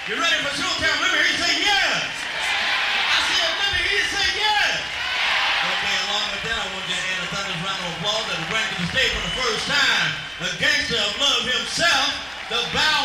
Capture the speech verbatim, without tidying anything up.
You ready for showtime? Let me hear you say yes. I said, let me hear you say yes. Okay, along with that, I want you to add a thunderous round of applause and bring to the stage for the first time the gangster of love himself, the Bow